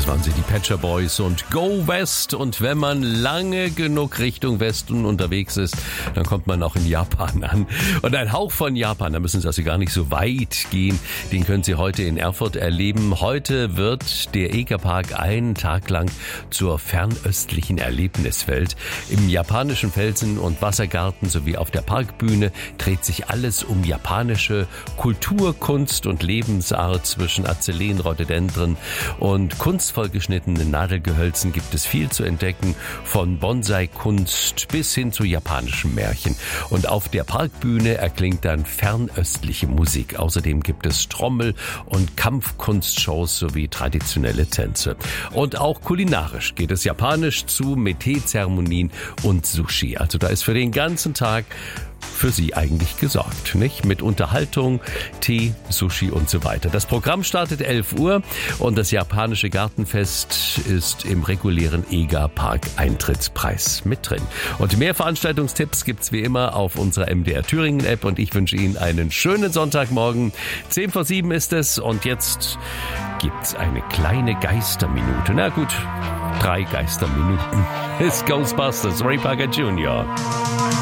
Das waren sie, die Pet Shop Boys und Go West. Und wenn man lange genug Richtung Westen unterwegs ist, dann kommt man auch in Japan an. Und ein Hauch von Japan, da müssen Sie also gar nicht so weit gehen, den können Sie heute in Erfurt erleben. Heute wird der EGA-Park einen Tag lang zur fernöstlichen Erlebniswelt. Im japanischen Felsen- und Wassergarten sowie auf der Parkbühne dreht sich alles um japanische Kultur, Kunst und Lebensart. Zwischen Azelleen, Rhododendren und kunstvoll geschnittenen Nadelgehölzen gibt es viel zu entdecken, von Bonsai-Kunst bis hin zu japanischen Märchen. Und auf der Parkbühne erklingt dann fernöstliche Musik. Außerdem gibt es Trommel- und Kampfkunstshows sowie traditionelle Tänze. Und auch kulinarisch geht es japanisch zu mit Teezeremonien und Sushi. Also da ist für den ganzen Tag für Sie eigentlich gesorgt, nicht? Mit Unterhaltung, Tee, Sushi und so weiter. Das Programm startet 11 Uhr und das japanische Gartenfest ist im regulären EGA-Park-Eintrittspreis mit drin. Und mehr Veranstaltungstipps gibt's wie immer auf unserer MDR Thüringen App und ich wünsche Ihnen einen schönen Sonntagmorgen. 6:10 ist es und jetzt gibt's eine kleine Geisterminute. Na gut, 3 Geisterminuten. It's Ghostbusters, Ray Parker Jr.